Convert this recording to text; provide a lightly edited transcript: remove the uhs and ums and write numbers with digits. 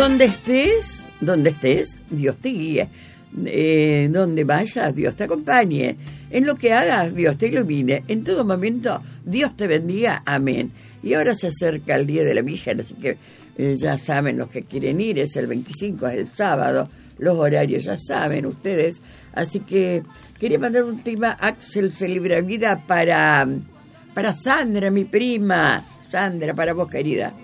Donde estés, Dios te guíe. Donde vayas, Dios te acompañe. En lo que hagas, Dios te ilumine. En todo momento, Dios te bendiga. Amén. Y ahora se acerca el Día de la Virgen, así que ya saben los que quieren ir. Es el 25, es el sábado. Los horarios ya saben ustedes. Así que quería mandar un tema. Axel celebra vida para Sandra, mi prima. Sandra, para vos, querida.